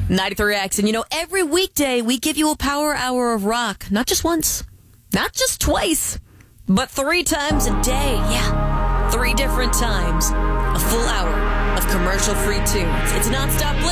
93X. And every weekday we give you a power hour of rock. Not just once, not just twice, but 3 times a day. Yeah, 3 different times. A full hour of commercial-free tunes. It's nonstop.